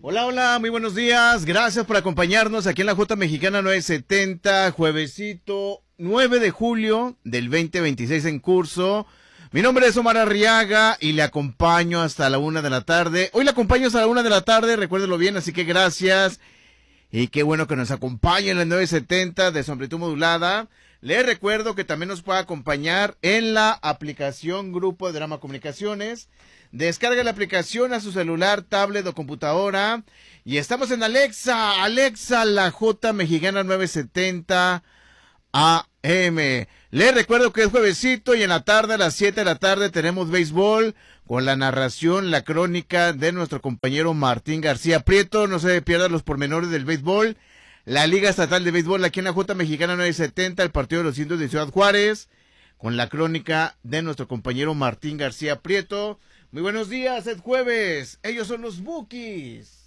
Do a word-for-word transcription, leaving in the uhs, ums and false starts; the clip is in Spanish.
Hola, hola, muy buenos días. Gracias por acompañarnos aquí en la J Mexicana novecientos setenta, juevesito nueve de julio del veinte veintiséis en curso. Mi nombre es Omar Arriaga y le acompaño hasta la una de la tarde. Hoy le acompaño hasta la una de la tarde, recuérdelo bien, así que gracias. Y qué bueno que nos acompañe en la novecientos setenta de su amplitud modulada. Le recuerdo que también nos puede acompañar en la aplicación Grupo de Drama Comunicaciones. Descarga la aplicación a su celular, tablet o computadora. Y estamos en Alexa, Alexa, la J Mexicana novecientos setenta A M. Le recuerdo que es juevesito y en la tarde, a las siete de la tarde, tenemos béisbol con la narración, la crónica de nuestro compañero Martín García Prieto. No se pierdan los pormenores del béisbol. La Liga Estatal de Béisbol aquí en la J Mexicana novecientos setenta, el partido de los Indios de Ciudad Juárez, con la crónica de nuestro compañero Martín García Prieto. Muy buenos días, es jueves. Ellos son los Bookies.